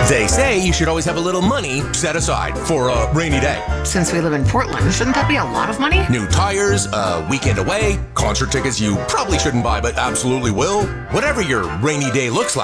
They say you should always have a little money set aside for a rainy day. Since we live in Portland, shouldn't that be a lot of money? New tires, a weekend away, concert tickets you probably shouldn't buy but absolutely will. Whatever your rainy day looks like.